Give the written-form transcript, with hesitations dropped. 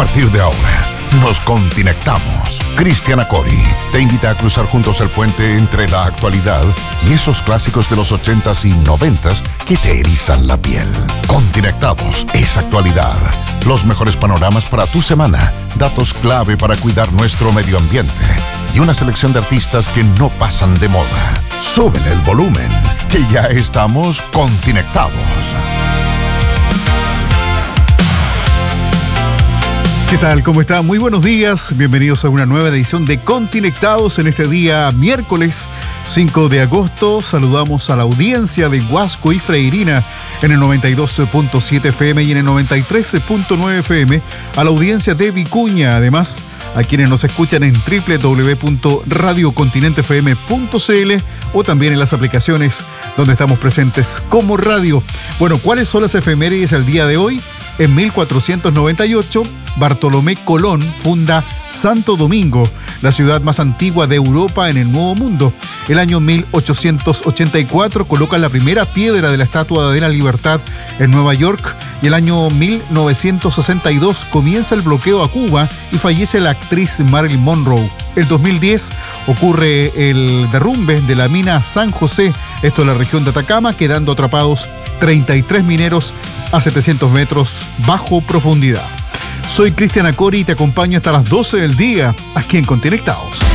partir de ahora, nos continectamos. Cristian Acori te invita a cruzar juntos el puente entre la actualidad y esos clásicos de los 80s y 90s que te erizan la piel. Continectados es actualidad. Los mejores panoramas para tu semana, datos clave para cuidar nuestro medio ambiente y una selección de artistas que no pasan de moda. Súbele el volumen, que ya estamos continectados. ¿Qué tal? ¿Cómo están? Muy buenos días. Bienvenidos a una nueva edición de Continectados en este día miércoles 5 de agosto. Saludamos a la audiencia de Huasco y Freirina en el 92.7 FM y en el 93.9 FM, a la audiencia de Vicuña, además a quienes nos escuchan en www.radiocontinentefm.cl o también en las aplicaciones donde estamos presentes como radio. Bueno, ¿cuáles son las efemérides del día de hoy? En 1498, Bartolomé Colón funda Santo Domingo, la ciudad más antigua de Europa en el Nuevo Mundo. El año 1884 colocan la primera piedra de la Estatua de la Libertad en Nueva York. Y el año 1962 comienza el bloqueo a Cuba y fallece la actriz Marilyn Monroe. El 2010 ocurre el derrumbe de la mina San José, esto en la región de Atacama, quedando atrapados 33 mineros a 700 metros bajo profundidad. Soy Cristian Acori y te acompaño hasta las 12 del día aquí en Continectados.